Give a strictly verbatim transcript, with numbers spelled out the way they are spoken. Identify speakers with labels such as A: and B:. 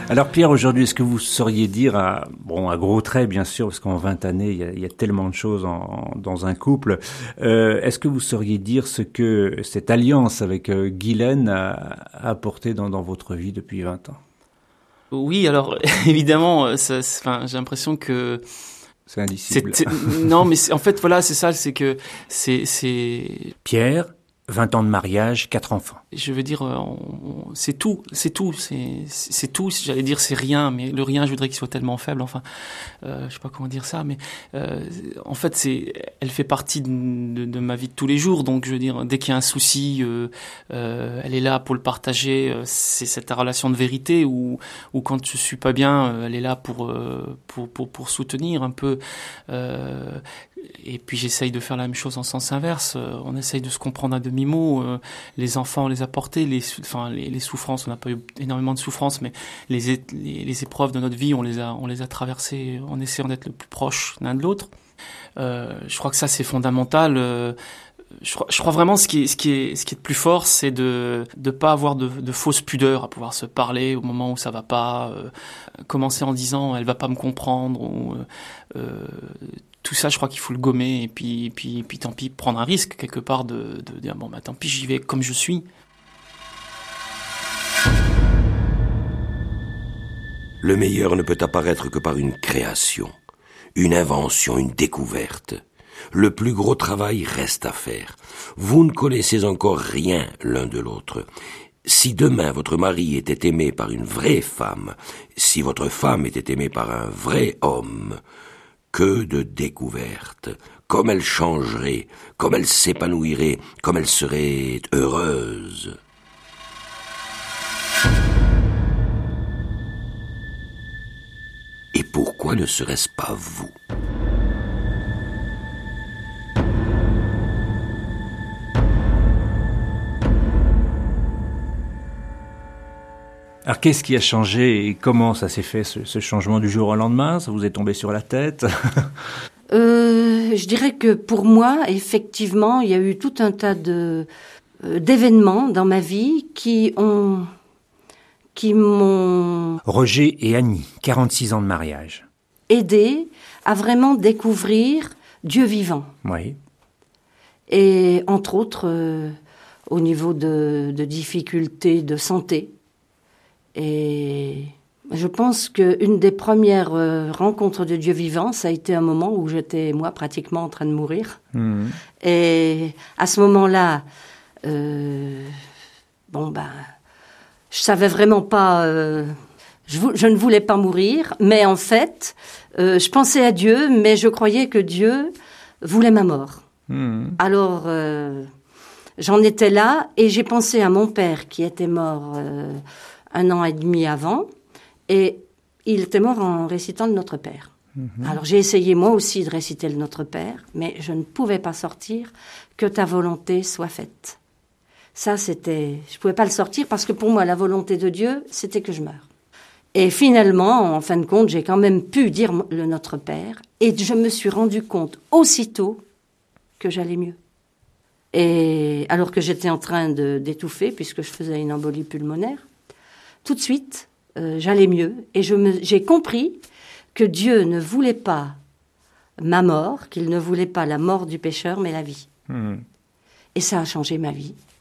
A: Alors Pierre, aujourd'hui, est-ce que vous sauriez dire, à, bon, à gros traits bien sûr, parce qu'en vingt années, il y a, il y a tellement de choses en, dans un couple, euh, est-ce que vous sauriez dire ce que cette alliance avec euh, Guylaine a, a apporté dans, dans votre vie depuis vingt ans?
B: Oui, alors évidemment, ça, enfin, j'ai l'impression que
A: c'est indicible.
B: C'est, c'est, non, mais c'est, en fait, voilà, c'est ça, c'est que c'est, c'est.
A: Pierre, vingt ans de mariage, quatre enfants.
B: Je veux dire, on, on, c'est tout, c'est tout, c'est, c'est, c'est tout. J'allais dire c'est rien, mais le rien, je voudrais qu'il soit tellement faible. Enfin, euh, je sais pas comment dire ça, mais euh, en fait, c'est, elle fait partie de, de, de ma vie de tous les jours. Donc, je veux dire, dès qu'il y a un souci, euh, euh, elle est là pour le partager. C'est cette relation de vérité où, où quand je suis pas bien, elle est là pour, euh, pour, pour, pour soutenir un peu. Euh, et puis j'essaye de faire la même chose en sens inverse. Euh, on essaye de se comprendre à demi-mot. Euh, les enfants, on les a portés. Les, enfin, les, les souffrances, on n'a pas eu énormément de souffrances, mais les, les, les épreuves de notre vie, on les a, on les a traversées en essayant d'être le plus proche l'un de l'autre. Euh, je crois que ça, c'est fondamental. Euh, je crois, je crois vraiment ce qui est, ce qui est, ce qui est de plus fort, c'est de de pas avoir de, de fausses pudeurs à pouvoir se parler au moment où ça va pas. Euh, commencer en disant elle va pas me comprendre ou euh, tout ça, je crois qu'il faut le gommer et puis, et puis, et puis tant pis, prendre un risque quelque part de, de dire bon bah tant pis, j'y vais comme je suis.
C: Le meilleur ne peut apparaître que par une création, une invention, une découverte. Le plus gros travail reste à faire. Vous ne connaissez encore rien l'un de l'autre. Si demain votre mari était aimé par une vraie femme, si votre femme était aimée par un vrai homme, que de découvertes, comme elle changerait, comme elle s'épanouirait, comme elle serait heureuse. Et pourquoi ne serait-ce pas vous ?
A: Alors qu'est-ce qui a changé et comment ça s'est fait ce, ce changement du jour au lendemain ? Ça vous est tombé sur la tête ?
D: euh, Je dirais que pour moi, effectivement, il y a eu tout un tas de, euh, d'événements dans ma vie qui ont, qui m'ont...
A: Roger et Annie, quarante-six ans de mariage.
D: Aidé à vraiment découvrir Dieu vivant.
A: Oui.
D: Et entre autres, euh, au niveau de, de difficultés de santé. Et je pense qu'une des premières euh, rencontres de Dieu vivant, ça a été un moment où j'étais, moi, pratiquement en train de mourir. Mmh. Et à ce moment-là, euh, bon, ben, je savais vraiment pas... Euh, je, je ne voulais pas mourir, mais en fait, euh, je pensais à Dieu, mais je croyais que Dieu voulait ma mort. Mmh. Alors, euh, j'en étais là, et j'ai pensé à mon père qui était mort... Euh, un an et demi avant, et il était mort en récitant le Notre Père. Mmh. Alors j'ai essayé moi aussi de réciter le Notre Père, mais je ne pouvais pas sortir « Que ta volonté soit faite ». Ça, c'était... Je ne pouvais pas le sortir parce que pour moi, la volonté de Dieu, c'était que je meure. Et finalement, en fin de compte, j'ai quand même pu dire le Notre Père, et je me suis rendu compte aussitôt que j'allais mieux. Et alors que j'étais en train de, d'étouffer, puisque je faisais une embolie pulmonaire, tout de suite, euh, j'allais mieux et je me, j'ai compris que Dieu ne voulait pas ma mort, qu'il ne voulait pas la mort du pécheur, mais la vie. Mmh. Et ça a changé ma vie.